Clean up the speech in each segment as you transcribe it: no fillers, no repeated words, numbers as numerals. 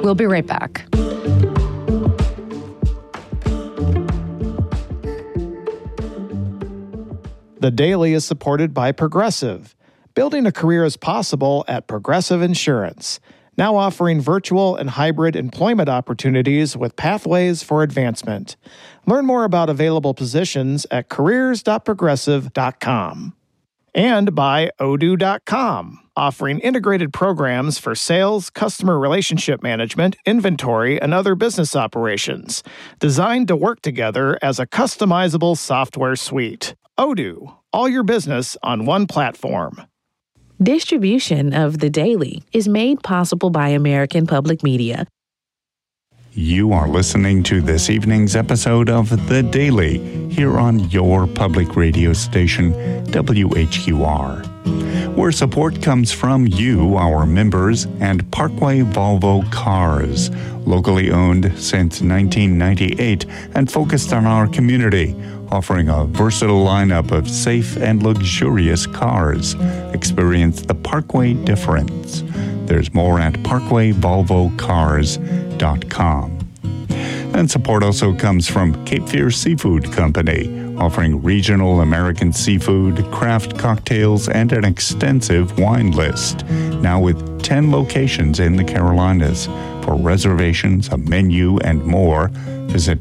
We'll be right back. The Daily is supported by Progressive. Building a career is possible at Progressive Insurance, now offering virtual and hybrid employment opportunities with pathways for advancement. Learn more about available positions at careers.progressive.com. And by Odoo.com, offering integrated programs for sales, customer relationship management, inventory, and other business operations, designed to work together as a customizable software suite. Odoo, all your business on one platform. Distribution of The Daily is made possible by American Public Media. You are listening to this evening's episode of The Daily here on your public radio station, WHQR, where support comes from you, our members, and Parkway Volvo Cars, locally owned since 1998 and focused on our community, offering a versatile lineup of safe and luxurious cars. Experience the Parkway difference. There's more at parkwayvolvocars.com. And support also comes from Cape Fear Seafood Company, offering regional American seafood, craft cocktails, and an extensive wine list. Now with 10 locations in the Carolinas. For reservations, a menu, and more, visit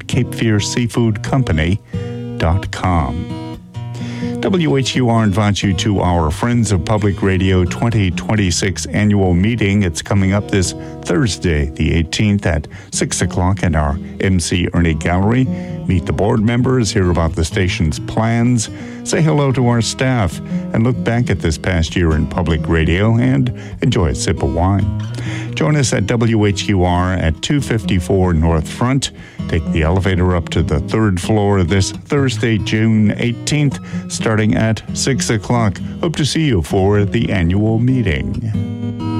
CapeFearSeafoodCompany.com. WHUR invites you to our Friends of Public Radio 2026 annual meeting. It's coming up this Thursday, the 18th at 6 o'clock in our MC Ernie Gallery. Meet the board members, hear about the station's plans, say hello to our staff, and look back at this past year in public radio and enjoy a sip of wine. Join us at WHUR at 254 North Front. Take the elevator up to the third floor this Thursday, June 18th, starting at 6 o'clock. Hope to see you for the annual meeting.